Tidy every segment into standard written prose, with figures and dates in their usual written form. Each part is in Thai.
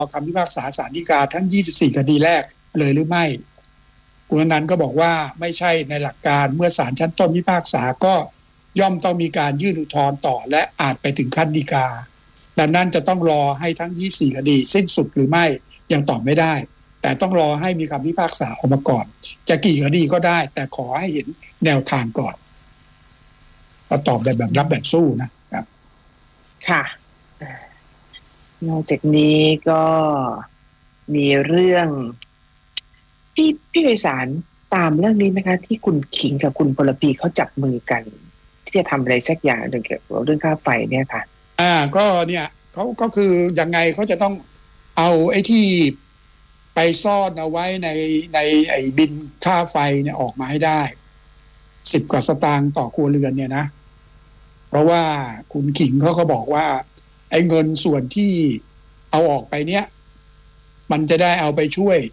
คำพิพากษาศาลฎีกาทั้ง24คดีแรกเลยหรือไม่คุณอนันต์ก็บอกว่าไม่ใช่ในหลักการเมื่อศาลชั้นต้นพิพากษาก็ย่อมต้องมีการยื่นอุทธรณ์ต่อและอาจไปถึงขั้นฎีกาดังนั้นจะต้องรอให้ทั้ง24คดีสิ้นสุดหรือไม่ยังตอบไม่ได้แต่ต้องรอให้มีคำพิพากษาออกมาก่อนจะกี่คดีก็ได้แต่ขอให้เห็นแนวทางก่อนก็ตอบแบบรับแบบสู้นะครับค่ะนอกจากนี้ก็มีเรื่องพี่ไพศาลตามเรื่องนี้ไหมคะที่คุณขิงกับคุณพลพีเขาจับมือกันที่จะทำอะไรสักอย่างเกี่ยวกับเรื่องค่าไฟเนี่ยค่ะก็เนี่ยเขาก็คือยังไงเขาจะต้องเอาไอ้ที่ไปซ่อนเอาไว้ในไอ้บินค่าไฟเนี่ยออกมาให้ได้10 กว่าสตางค์ต่อครัวเรือนเนี่ยนะเพราะว่าคุณขิงเขาก็บอกว่าไอ้เงินส่วนที่เอาออกไปเนี่ยมันจะได้เอาไปช่วย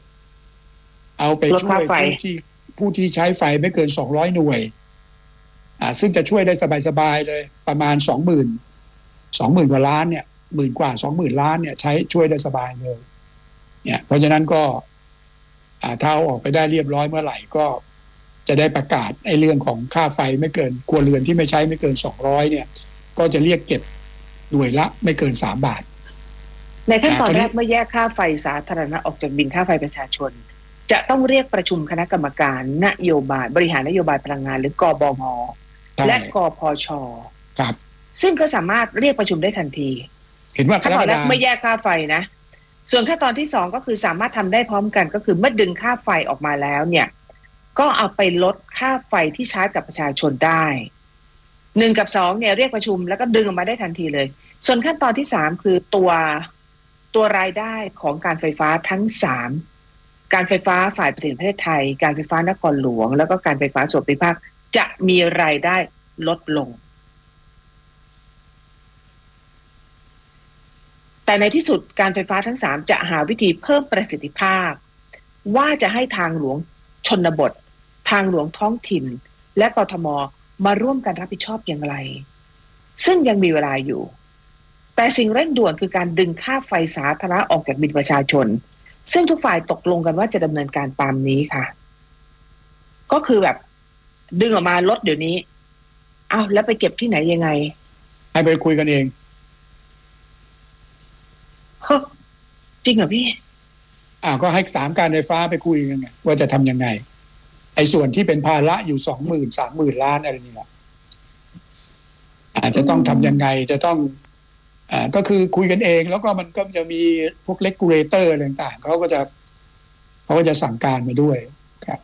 ผู้ที่ใช้ไฟไม่เกิน200หน่วยซึ่งจะช่วยได้สบายๆเลยประมาณ20,000 กว่าล้านเนี่ย10,000 กว่า 20,000 ล้านเนี่ยใช้ช่วยได้สบายเลยเนี่ยเพราะฉะนั้นก็ถ้าเอาออกไปได้เรียบร้อยเมื่อไหร่ก็จะได้ประกาศไอ้เรื่องของค่าไฟไม่เกินครัวเรือนที่ไม่ใช้ไม่เกิน200เนี่ยก็จะเรียกเก็บหน่วยละไม่เกิน3 บาทในขั้นตอนแรกเมื่อแยกค่าไฟสาธารณะออกจากบินค่าไฟประชาชนจะต้องเรียกประชุมคณะกรรมการนโยบายบริหารนโยบายพลังงานหรือกบง.และกพช. ครับซึ่งก็สามารถเรียกประชุมได้ทันทีเห็นว่าขั้นตอนแรกเมื่อแยกค่าไฟนะส่วนขั้นตอนที่2ก็คือสามารถทำได้พร้อมกันก็คือเมื่อดึงค่าไฟออกมาแล้วเนี่ยก็เอาไปลดค่าไฟที่ใช้กับประชาชนได้1 กับ 2เนี่ยเรียกประชุมแล้วก็ดึงออกมาได้ทันทีเลยส่วนขั้นตอนที่3คือตัวรายได้ของการไฟฟ้าทั้ง3การไฟฟ้าฝ่ายผลิตประเทศไทยการไฟฟ้านครหลวงแล้วก็การไฟฟ้าส่วนภูมิภาคจะมีรายได้ลดลงแต่ในที่สุดการไฟฟ้าทั้ง3จะหาวิธีเพิ่มประสิทธิภาพว่าจะให้ทางหลวงชนบททางหลวงท้องถิ่นและกทมมาร่วมกันรับผิดชอบอย่างไรซึ่งยังมีเวลาอยู่แต่สิ่งเร่งด่วนคือการดึงค่าไฟสาธารณะออกจากบินประชาชนซึ่งทุกฝ่ายตกลงกันว่าจะดำเนินการตามนี้ค่ะก็คือแบบดึงออกมาลดเดี๋ยวนี้แล้วไปเก็บที่ไหนยังไงให้ไปคุยกันเองจริงเหรอพี่ก็ให้3การไฟฟ้าไปคุยกันไงว่าจะทำยังไงไอ้ส่วนที่เป็นภาระอยู่ 20,000 30,000 ล้านอะไรนี่แหละจะต้องทำยังไงจะต้องก็คือคุยกันเองแล้วก็มันก็จะมีพวกเรกูเลเตอร์อะไรต่างๆเขาก็จะสั่งการมาด้วยครับ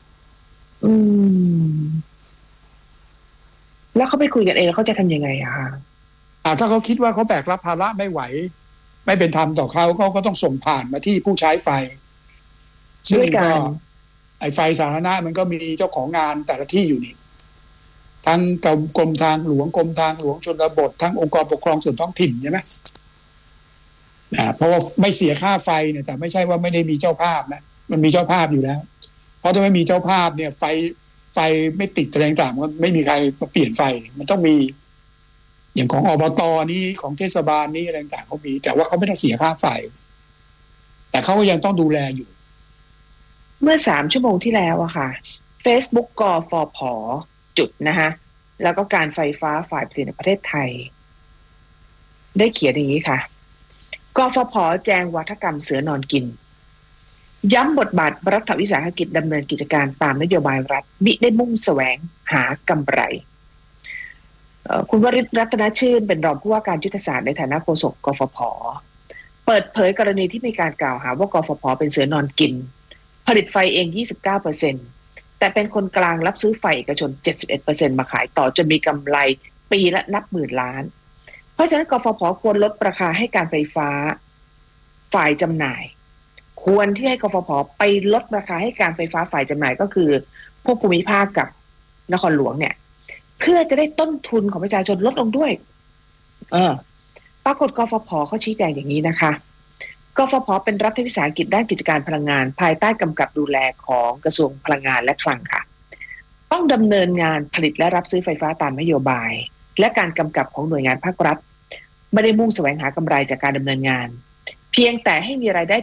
แล้วเขาไปคุยกันเองแล้วเขาจะทำยังไงอะคะถ้าเขาคิดว่าเขาแบกรับภาระไม่ไหวไม่เป็นธรรมต่อเขาก็ต้องส่งผ่านมาที่ผู้ใช้ไฟซึ่งก็ไอ้ไฟสาธารณะมันก็มีเจ้าของงานแต่ละที่อยู่นี่ทั้งกรมทางหลวงกรมทางหลวงชนบททั้งองค์กรปกครองส่วนท้องถิ่นใช่ไหมเพราะว่าไม่เสียค่าไฟเนี่ยแต่ไม่ใช่ว่าไม่ได้มีเจ้าภาพนะมันมีเจ้าภาพอยู่แล้วเพราะถ้าไม่มีเจ้าภาพเนี่ยไฟไม่ติดอะไรต่างๆมันไม่มีใครมาเปลี่ยนไฟมันต้องมีอย่างของอบต.นี้ของเทศบาลนี้อะไรต่างๆเขามีแต่ว่าเขาไม่ได้เสียค่าไฟแต่เขาก็ยังต้องดูแลอยู่เมื่อ3 ชั่วโมงที่แล้วอะค่ะ Facebook กฟผ.จุดนะคะแล้วก็การไฟฟ้าฝ่ายผลิตในประเทศไทยได้เขียนอย่างนี้ค่ะกฟผ.แจงวาทกรรมเสือนอนกินย้ำบทบาทรัฐวิสาหกิจดำเนินกิจการตามนโยบายรัฐมิได้มุ่งแสวงหากำไรคุณวริศ รัตนชื่นเป็นรองผู้ว่าการยุทธศาสตร์ในฐานะโฆษกกฟผ.เปิดเผยกรณีที่มีการกล่าวหาว่ากฟผ.เป็นเสือนอนกินผลิตไฟเอง 29%แต่เป็นคนกลางรับซื้อไฟเอกชน 71% มาขายต่อจนมีกำไรปีละนับหมื่นล้านเพราะฉะนั้นกฟผ.ควรลดราคาให้การไฟฟ้าฝ่ายจำหน่ายควรที่ให้กฟผ.ไปลดราคาให้การไฟฟ้าฝ่ายจำหน่ายก็คือพวกภูมิภาคกับนครหลวงเนี่ยเพื่อจะได้ต้นทุนของประชาชนลดลงด้วยปรากฏกฟผ.เขาชี้แจงอย่างนี้นะคะกฟผ.เป็นรัฐวิสาหกิจด้านกิจการพลังงานภายใต้กำกับดูแลของกระทรวงพลังงานและคลังค่ะต้องดำเนินงานผลิตและรับซื้อไฟฟ้าตามนโยบายและการกำกับของหน่วยงานภาครัฐไม่ได้มุ่งแสวงหากำไรจากการดำเนินงานเพียงแต่ให้มีรายได้